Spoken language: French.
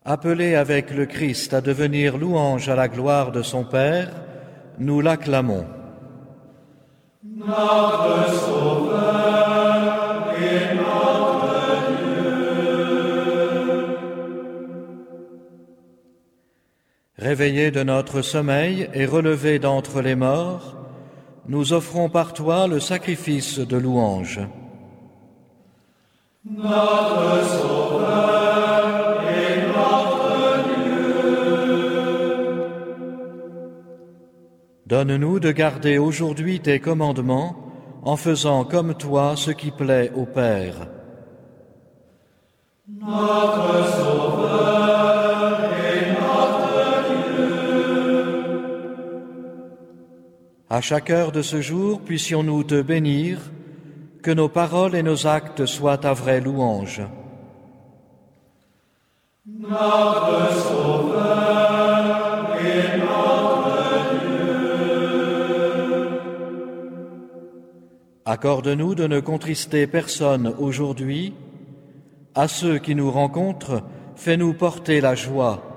Appelé avec le Christ à devenir louange à la gloire de son Père, nous l'acclamons. Notre Sauveur et notre Dieu. Réveillés de notre sommeil et relevés d'entre les morts, nous offrons par toi le sacrifice de louange. Notre Sauveur et notre Dieu. Donne-nous de garder aujourd'hui tes commandements en faisant comme toi ce qui plaît au Père. Notre Sauveur et notre Dieu. À chaque heure de ce jour, puissions-nous te bénir, que nos paroles et nos actes soient ta vraie louange. Notre Sauveur et notre Dieu. Accorde-nous de ne contrister personne aujourd'hui. À ceux qui nous rencontrent, fais-nous porter la joie.